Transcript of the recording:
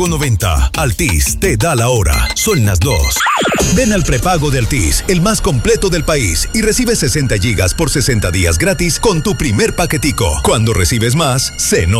90. Altis te da la hora. Son las 2. Ven al prepago de Altis, el más completo del país, y recibe 60 gigas por 60 días gratis con tu primer paquetico. Cuando recibes más, se nota.